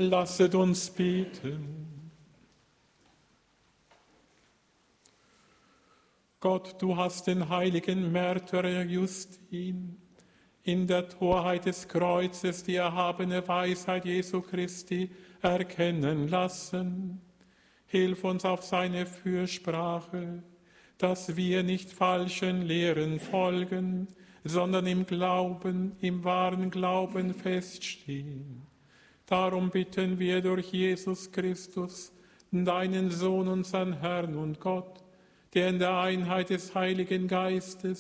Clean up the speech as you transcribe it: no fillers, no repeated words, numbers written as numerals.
Lasset uns beten. Gott, du hast den heiligen Märtyrer Justin in der Torheit des Kreuzes die erhabene Weisheit Jesu Christi erkennen lassen. Hilf uns auf seine Fürsprache, dass wir nicht falschen Lehren folgen, sondern im Glauben, im wahren Glauben feststehen. Darum bitten wir durch Jesus Christus, deinen Sohn, unseren Herrn und Gott, der in der Einheit des Heiligen Geistes